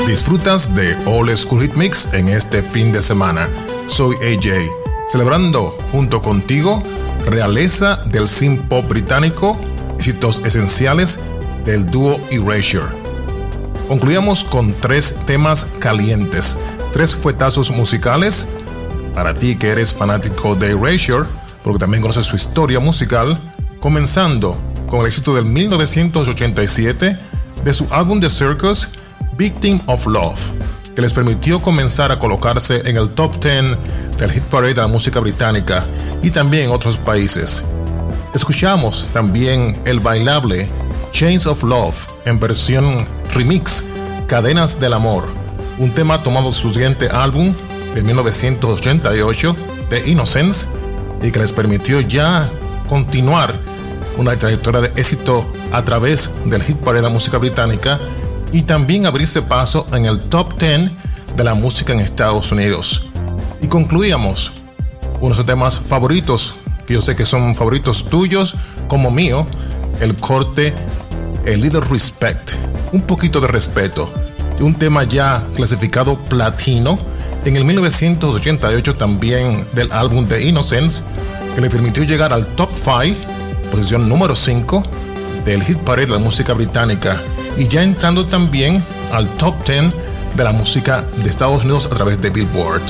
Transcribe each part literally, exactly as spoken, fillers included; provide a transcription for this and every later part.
Disfrutas de Old School Hit Mix en este fin de semana. Soy A J, celebrando junto contigo realeza del synth pop británico, éxitos esenciales del dúo Erasure. Concluíamos con tres temas calientes, tres fuetazos musicales para ti que eres fanático de Erasure, porque también conoces su historia musical, comenzando con el éxito del mil novecientos ochenta y siete de su álbum The Circus, Victim of Love, que les permitió comenzar a colocarse en el top diez del hit parade de la música británica y también en otros países. Escuchamos también el bailable Chains of Love en versión remix, Cadenas del Amor, un tema tomado de su siguiente álbum de mil novecientos ochenta y ocho, The Innocence, y que les permitió ya continuar una trayectoria de éxito a través del hit parade de la música británica y también abrirse paso en el top diez de la música en Estados Unidos. Y concluíamos unos de los temas favoritos, que yo sé que son favoritos tuyos como mío, el corte A Little Respect, un poquito de respeto, un tema ya clasificado platino en el mil novecientos ochenta y ocho también del álbum The Innocence, que le permitió llegar al top cinco, posición número cinco del hit parade de la música británica, y ya entrando también al top diez de la música de Estados Unidos a través de Billboard.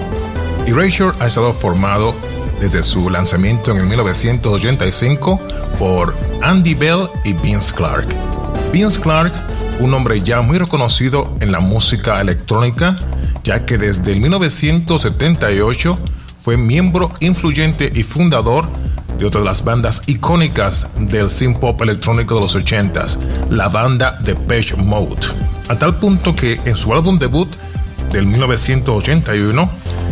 Erasure ha estado formado desde su lanzamiento en el mil novecientos ochenta y cinco por Andy Bell y Vince Clarke. Vince Clarke, un hombre ya muy reconocido en la música electrónica, ya que desde el mil novecientos setenta y ocho fue miembro influyente y fundador de otra de las bandas icónicas del synth pop electrónico de los ochentas, la banda Depeche Mode, a tal punto que en su álbum debut del mil novecientos ochenta y uno,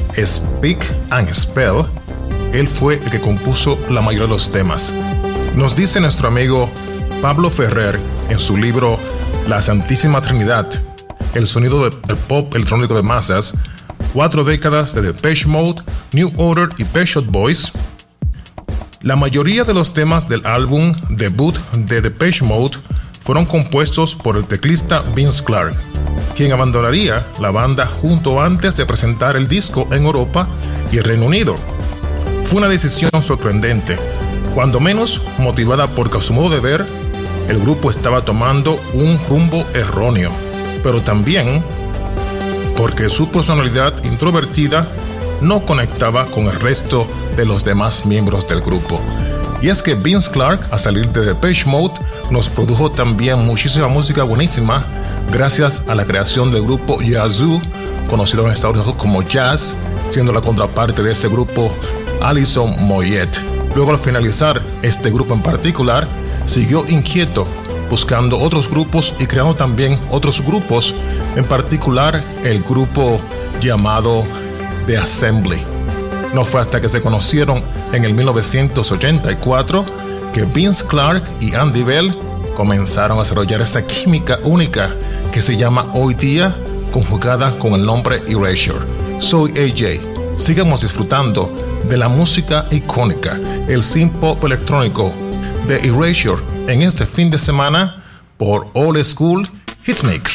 Speak and Spell, él fue el que compuso la mayoría de los temas. Nos dice nuestro amigo Pablo Ferrer en su libro La Santísima Trinidad, el sonido del pop electrónico de masas, cuatro décadas de Depeche Mode, New Order y Pet Shop Boys. La mayoría de los temas del álbum debut de Depeche Mode fueron compuestos por el teclista Vince Clarke, quien abandonaría la banda junto antes de presentar el disco en Europa y el Reino Unido. Fue una decisión sorprendente, cuando menos motivada porque a su modo de ver, el grupo estaba tomando un rumbo erróneo, pero también porque su personalidad introvertida no conectaba con el resto de los demás miembros del grupo. Y es que Vince Clarke, al salir de Depeche Mode, nos produjo también muchísima música buenísima gracias a la creación del grupo Yazoo, conocido en Estados Unidos como Jazz, siendo la contraparte de este grupo Alison Moyet. Luego, al finalizar este grupo en particular, siguió inquieto buscando otros grupos y creando también otros grupos, en particular el grupo llamado The Assembly. No fue hasta que se conocieron en el mil novecientos ochenta y cuatro que Vince Clarke y Andy Bell comenzaron a desarrollar esta química única que se llama hoy día conjugada con el nombre Erasure. Soy A J. Sigamos disfrutando de la música icónica, el synth pop electrónico de Erasure en este fin de semana por Old School Hit Mix.